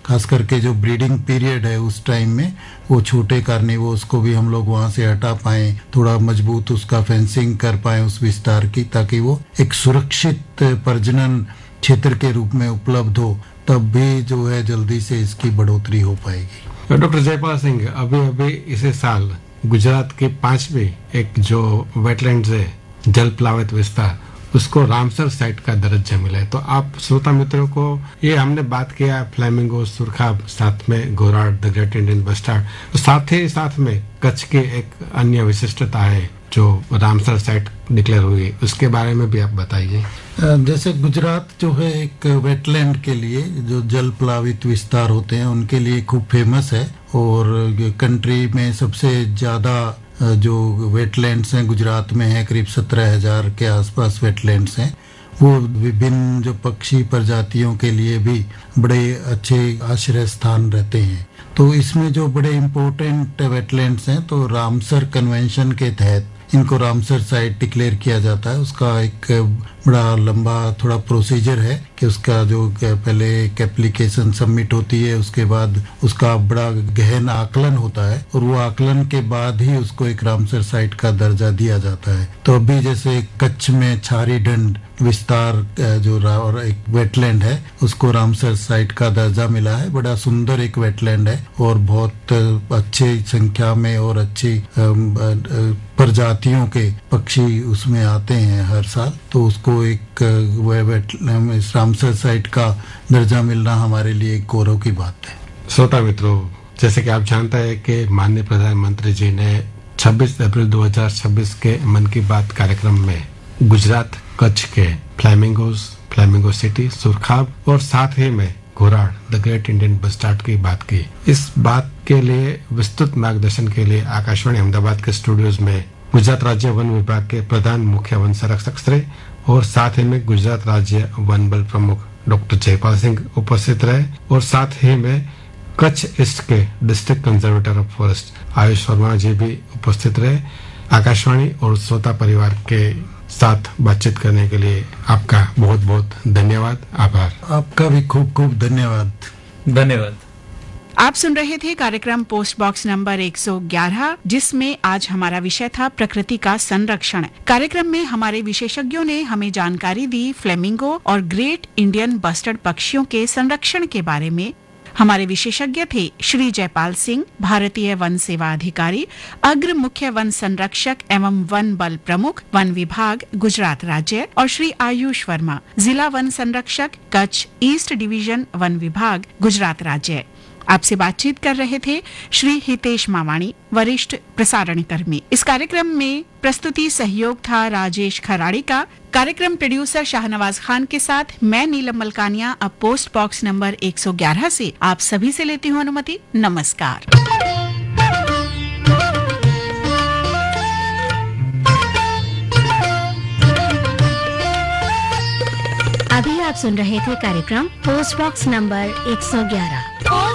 खास करके जो ब्रीडिंग पीरियड है उस टाइम में वो छोटे कार्निवोर्स को भी हम लोग वहाँ से हटा पाएं, थोड़ा मजबूत उसका फेंसिंग कर पाएं उस विस्तार की, ताकि वो एक सुरक्षित प्रजनन क्षेत्र के रूप में उपलब्ध हो, तब भी जो है जल्दी से इसकी बढ़ोतरी हो पाएगी। डॉक्टर जयपाल सिंह, अभी अभी इसी साल गुजरात के 5वें एक जो वेटलैंड्स है, जल प्लावित विस्तार, उसको रामसर साइट का दर्जा मिला है। तो आप श्रोता मित्रों को, ये हमने बात किया फ्लैमिंगो, सुरखाब, साथ में Ghorad, the great Indian bustard, तो साथ में कच्छ की एक अन्य विशिष्टता है जो रामसर साइट डिक्लेयर हुई, उसके बारे में भी आप बताइए। जैसे गुजरात जो है एक वेटलैंड के लिए, जो जल प्लावित विस्तार होते हैं उनके लिए खूब फेमस है, और कंट्री में सबसे ज्यादा जो वेटलैंड्स हैं गुजरात में है, करीब 17,000 के आसपास वेटलैंड्स हैं। वो विभिन्न जो पक्षी प्रजातियों के लिए भी बड़े अच्छे आश्रय स्थान रहते हैं। तो इसमें जो बड़े इम्पोर्टेंट वेटलैंड्स हैं, तो रामसर कन्वेंशन के तहत इनको रामसर साइट डिक्लेयर किया जाता है। उसका एक बड़ा लंबा थोड़ा प्रोसीजर है कि उसका जो पहले एक एप्लीकेशन सबमिट होती है, उसके बाद उसका बड़ा गहन आकलन होता है, और वो आकलन के बाद ही उसको एक रामसर साइट का दर्जा दिया जाता है। तो अभी जैसे कच्छ में छारी ढंड विस्तार जो और एक वेटलैंड है, उसको रामसर साइट का दर्जा मिला है। बड़ा सुंदर एक वेटलैंड है और बहुत अच्छी संख्या में और अच्छी प्रजातियों के पक्षी उसमें आते हैं हर साल। तो उसको एक रामसर साइट का दर्जा मिलना हमारे लिए एक गौरव की बात है। श्रोता मित्रों, जैसे कि आप जानते हैं कि माननीय प्रधानमंत्री जी ने 26 अप्रैल 2026 के मन की बात कार्यक्रम में गुजरात कच्छ के फ्लैमिंगो सिटी, सुरखाब और साथ ही में Ghorad, the great Indian bustard की बात की। इस बात के लिए विस्तृत मार्गदर्शन के लिए आकाशवाणी अहमदाबाद के स्टूडियोज में गुजरात राज्य वन विभाग के प्रधान मुख्य वन संरक्षक श्री और साथ ही में गुजरात राज्य वन बल प्रमुख डॉक्टर जयपाल सिंह उपस्थित रहे, और साथ ही में कच्छ ईस्ट के district conservator of forest Ayush Verma जी भी उपस्थित रहे। आकाशवाणी और श्रोता परिवार के साथ बातचीत करने के लिए आपका बहुत बहुत धन्यवाद, आभार। आपका भी खूब खूब धन्यवाद। धन्यवाद। आप सुन रहे थे कार्यक्रम पोस्ट बॉक्स नंबर 111, जिसमें आज हमारा विषय था प्रकृति का संरक्षण। कार्यक्रम में हमारे विशेषज्ञों ने हमें जानकारी दी फ्लेमिंगो और ग्रेट इंडियन बस्टर्ड पक्षियों के संरक्षण के बारे में। हमारे विशेषज्ञ थे श्री जयपाल सिंह, भारतीय वन सेवा अधिकारी, अग्र मुख्य वन संरक्षक एवं वन बल प्रमुख, वन विभाग गुजरात राज्य, और श्री आयुष वर्मा, जिला वन संरक्षक, कच्छ ईस्ट डिवीजन वन विभाग गुजरात राज्य। आपसे बातचीत कर रहे थे श्री हितेश मावाणी, वरिष्ठ प्रसारण कर्मी। इस कार्यक्रम में प्रस्तुति सहयोग था राजेश खराड़ी का। कार्यक्रम प्रोड्यूसर शाहनवाज खान के साथ मैं नीलम मलकानिया अब पोस्ट बॉक्स नंबर 111 से आप सभी से लेती हूँ अनुमति। नमस्कार। अभी आप सुन रहे थे कार्यक्रम पोस्ट बॉक्स नंबर 111।